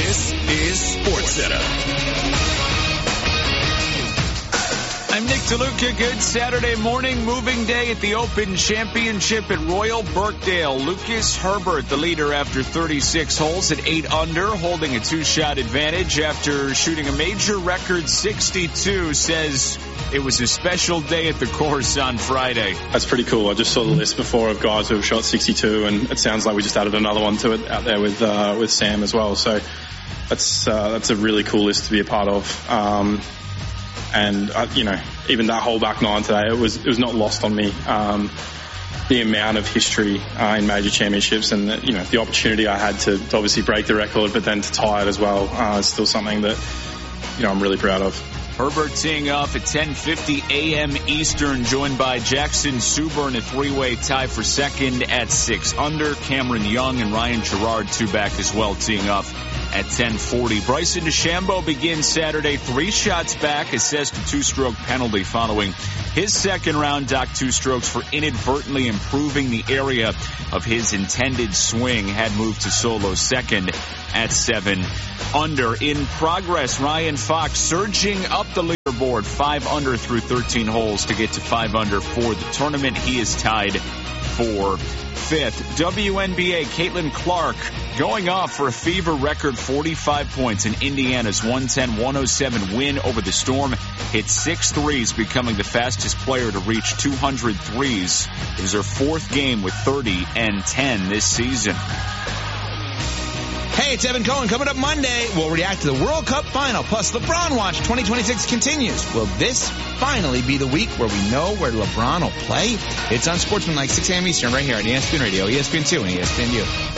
This is SportsCenter. I'm Nick DeLuca. Good Saturday morning. Moving day at the Open Championship at Royal Birkdale. Lucas Herbert, the leader after 36 holes at 8 under, holding a 2-shot advantage after shooting a major record 62, says it was a special day at the course on Friday. That's pretty cool. I just saw the list before of guys who have shot 62, and it sounds like we just added another one to it out there with Sam as well. So that's a really cool list to be a part of. And even that whole back nine today, it was not lost on me. The amount of history in major championships, and the opportunity I had to obviously break the record, but then to tie it as well, is still something that I'm really proud of. Herbert teeing off at 10:50 a.m. Eastern, joined by Jackson Suber in a three-way tie for second at 6 under. Cameron Young and Ryan Gerard, two back as well, teeing off at 10:40. Bryson DeChambeau begins Saturday 3 shots back, assessed a 2-stroke penalty following his second round dock 2 strokes for inadvertently improving the area of his intended swing. Had moved to solo second at 7 under. In progress, Ryan Fox surging up the leaderboard 5 under through 13 holes to get to 5 under for the tournament. He is tied for 5th. WNBA, Caitlin Clark going off for a fever record 45 points in Indiana's 110-107 win over the Storm. Hit 6 threes, becoming the fastest player to reach 200 threes. It was her 4th game with 30 and 10 this season. Hey, it's Evan Cohen. Coming up Monday, we'll react to the World Cup final. Plus, LeBron Watch 2026 continues. Will this finally be the week where we know where LeBron will play? It's on Sportsman like 6 a.m. Eastern right here on ESPN Radio, ESPN2, and ESPNU.